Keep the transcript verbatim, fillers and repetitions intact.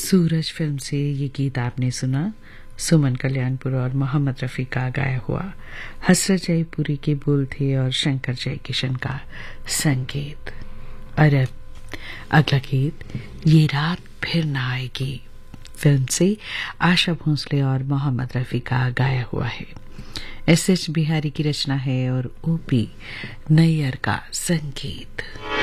सूरज film से ये गीत आपने सुना। सुमन कल्याणपुर और मोहम्मद रफ़ी का गाया हुआ। हसरत जयपुरी के बोल थे और शंकर जयकिशन का संगीत। और अब अगला गीत ये रात फिर न आएगी फिल्म से आशा भोसले और मोहम्मद रफ़ी का गाया हुआ है। एस एच बिहारी की रचना है और ओपी नैयर का संगीत।